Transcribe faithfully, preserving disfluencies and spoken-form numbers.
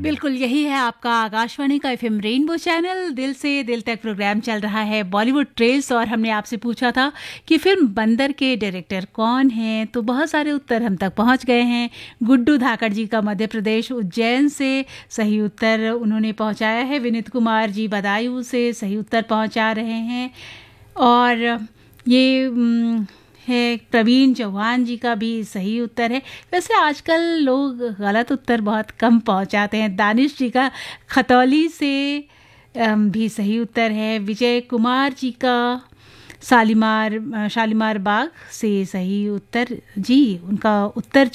बिल्कुल यही है आपका आकाशवाणी का एफएम रेनबो चैनल। दिल से दिल तक प्रोग्राम चल रहा है बॉलीवुड ट्रेल्स, और हमने आपसे पूछा था कि फिल्म बंदर के डायरेक्टर कौन हैं, तो बहुत सारे उत्तर हम तक पहुंच गए हैं। गुड्डू धाकड़ जी का मध्य प्रदेश उज्जैन से सही उत्तर उन्होंने पहुंचाया है। विनीत कुमार जी बदायूं से सही उत्तर पहुंचा रहे हैं। और ये है प्रवीण चौहान जी का भी सही उत्तर है। वैसे आजकल लोग गलत उत्तर बहुत कम पहुंचाते हैं। दानिश जी का खतौली से भी सही उत्तर है। विजय कुमार जी का शालीमार शालीमार बाग से सही उत्तर, जी उनका उत्तर